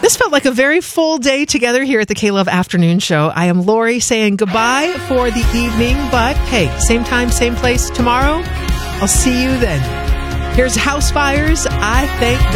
This felt like a very full day together here at the K-Love Afternoon Show. I am Lori saying goodbye for the evening, but hey, same time, same place tomorrow. I'll see you then. Here's House Fires. I Thank God.